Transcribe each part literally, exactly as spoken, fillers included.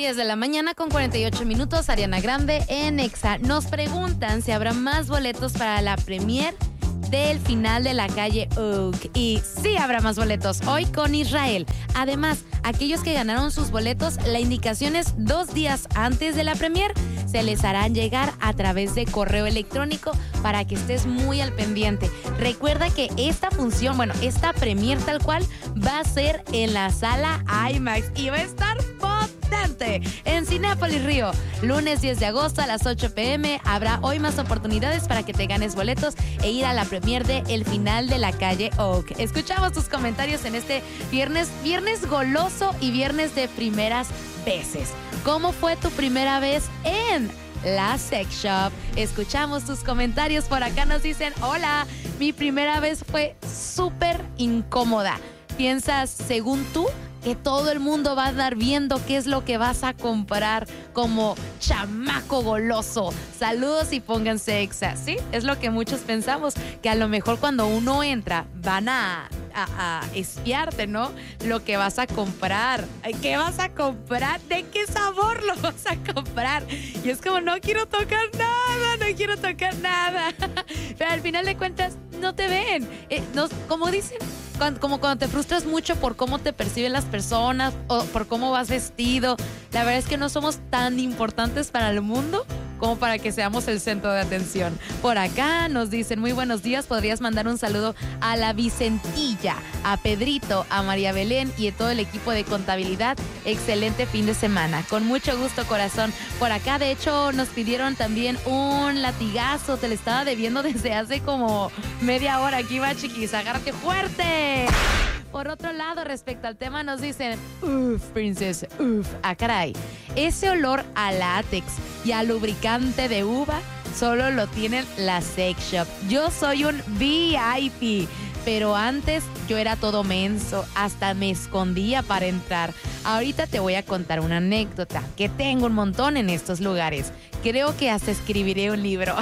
diez de la mañana con cuarenta y ocho minutos, Ariana Grande en Exa. Nos preguntan si habrá más boletos para la premier del final de La Calle Oak. Y sí habrá más boletos hoy con Israel. Además, aquellos que ganaron sus boletos, la indicación es dos días antes de la premier. Se les harán llegar a través de correo electrónico para que estés muy al pendiente. Recuerda que esta función, bueno, esta premier tal cual, va a ser en la sala IMAX y va a estar potente en Cinépolis Río. Lunes diez de agosto a las ocho pm. Habrá hoy más oportunidades para que te ganes boletos e ir a la premier de El Final de La Calle Oak. Escuchamos tus comentarios en este viernes, viernes goloso y viernes de primeras veces. ¿Cómo fue tu primera vez en la sex shop? Escuchamos tus comentarios. Por acá nos dicen: hola, mi primera vez fue súper incómoda. ¿Piensas, según tú, que todo el mundo va a andar viendo qué es lo que vas a comprar como chamaco goloso? Saludos y pónganse Exa. Sí, es lo que muchos pensamos, que a lo mejor cuando uno entra van a, a, a espiarte, ¿no? Lo que vas a comprar. ¿Qué vas a comprar? ¿De qué sabor lo vas a comprar? Y es como, no quiero tocar nada, no quiero tocar nada. Pero al final de cuentas, no te ven. Eh, no, como dicen, cuando, como cuando te frustras mucho por cómo te perciben las personas o por cómo vas vestido. La verdad es que no somos tan importantes para el mundo como para que seamos el centro de atención. Por acá nos dicen: muy buenos días, podrías mandar un saludo a la Vicentilla, a Pedrito, a María Belén y a todo el equipo de contabilidad. Excelente fin de semana. Con mucho gusto, corazón. Por acá, de hecho, nos pidieron también un latigazo. Te lo estaba debiendo desde hace como media hora. Aquí va, chiquis, agárrate fuerte. Por otro lado, respecto al tema, nos dicen: uff, princesa, uff, ah, caray. Ese olor a látex y a lubricante de uva solo lo tienen la sex shop. Yo soy un V I P, pero antes yo era todo menso, hasta me escondía para entrar. Ahorita te voy a contar una anécdota, que tengo un montón en estos lugares. Creo que hasta escribiré un libro.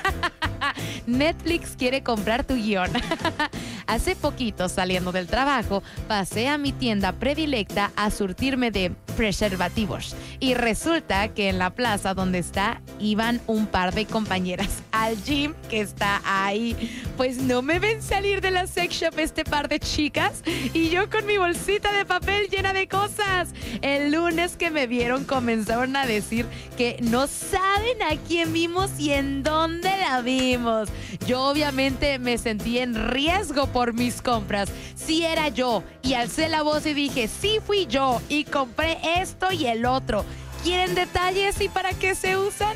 Netflix quiere comprar tu guión. Hace poquito, saliendo del trabajo, pasé a mi tienda predilecta a surtirme de preservativos. Y resulta que en la plaza donde está, iban un par de compañeras al gym que está ahí. Pues no me ven salir de la sex shop este par de chicas y yo con mi bolsita de papel llena de cosas. El lunes que me vieron comenzaron a decir que no saben a quién vimos y en dónde la vimos. Yo obviamente me sentí en riesgo por mis compras. Sí era yo, y alcé la voz y dije: sí fui yo y compré esto y el otro. ¿Quieren detalles y para qué se usan?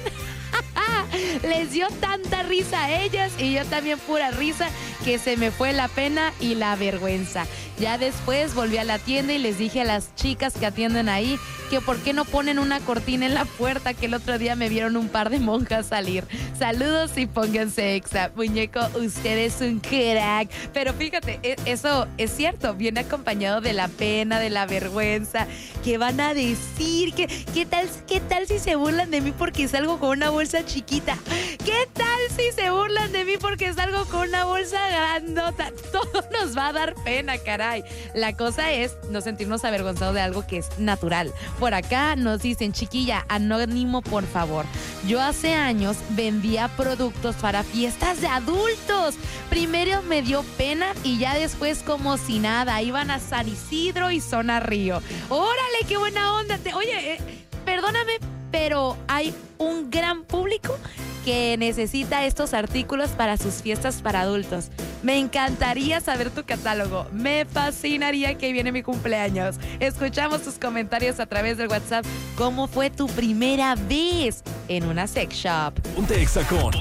Les dio tanta risa a ellas y yo también pura risa que se me fue la pena y la vergüenza. Ya después volví a la tienda y les dije a las chicas que atienden ahí que por qué no ponen una cortina en la puerta, que el otro día me vieron un par de monjas salir. Saludos y pónganse Exa. Muñeco, usted es un crack. Pero fíjate, eso es cierto, viene acompañado de la pena, de la vergüenza. ¿Qué van a decir? ¿Qué, qué tal, qué tal si se burlan de mí porque salgo con una bolsa chiquita? ¿Qué tal si se burlan de mí porque salgo con una bolsa grandota? Todo nos va a dar pena, caray. La cosa es no sentirnos avergonzados de algo que es natural. Por acá nos dicen: chiquilla, anónimo, por favor. Yo hace años vendía productos para fiestas de adultos. Primero me dio pena y ya después como si nada. Iban a San Isidro y Zona Río. ¡Órale, qué buena onda! Te, oye, eh, perdóname, pero hay un gran público que necesita estos artículos para sus fiestas para adultos. Me encantaría saber tu catálogo. Me fascinaría que viene mi cumpleaños. Escuchamos tus comentarios a través del WhatsApp. ¿Cómo fue tu primera vez en una sex shop? Ponte Exa con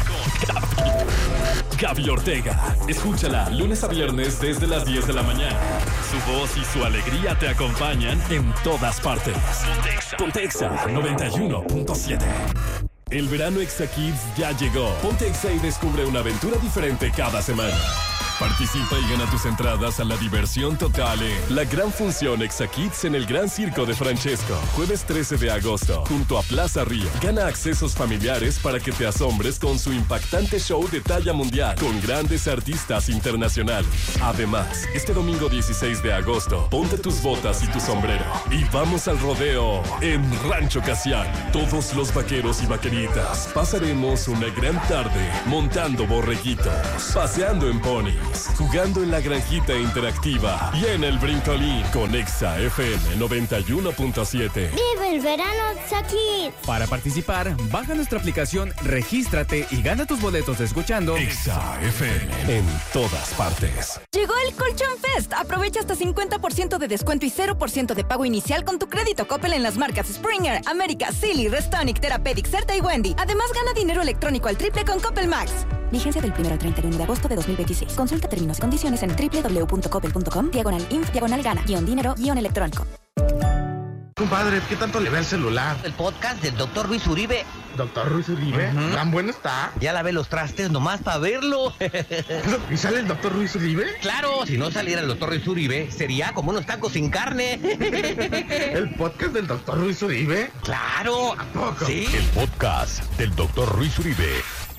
Gaby Ortega. Escúchala lunes a viernes desde las diez de la mañana. Su voz y su alegría te acompañan en todas partes. Ponte Exa noventa y uno punto siete. El verano Exa Kids ya llegó. Ponte Exa y descubre una aventura diferente cada semana. Participa y gana tus entradas a la diversión total en la gran función Exa Kids en el Gran Circo de Francesco. Jueves trece de agosto, junto a Plaza Río. Gana accesos familiares para que te asombres con su impactante show de talla mundial, con grandes artistas internacionales. Además, este domingo dieciséis de agosto, ponte tus botas y tu sombrero y vamos al rodeo en Rancho Casiano. Todos los vaqueros y vaqueritas pasaremos una gran tarde montando borreguitos, paseando en ponis, jugando en la granjita interactiva y en el brincolín con Exa F M noventa y uno punto siete. ¡Vive el verano Exa Kids! Para participar, baja nuestra aplicación, regístrate y gana tus boletos escuchando Exa F M en todas partes. Llegó el Colchón Fest. Aprovecha hasta cincuenta por ciento de descuento y cero por ciento de pago inicial con tu crédito Coppel en las marcas Springer, América, Silly, Restonic, Therapeutic, Certa y Wendy. Además, gana dinero electrónico al triple con Coppel Max. Vigencia del primero al treinta y uno de agosto de dos mil veintiséis. Consulta términos y condiciones en doble u doble u doble u punto coppel punto com, diagonal inf, diagonal gana, guión dinero, guión electrónico. Compadre, ¿qué tanto le ve el celular? El podcast del doctor Luis Uribe. ¿Doctor Luis Uribe? Uh-huh. ¿Tan bueno está? Ya lavé los trastes nomás para verlo. ¿Y sale el doctor Luis Uribe? Claro, si no saliera el doctor Luis Uribe, sería como unos tacos sin carne. ¿El podcast del doctor Luis Uribe? Claro. ¿A poco? Sí. El podcast del doctor Luis Uribe.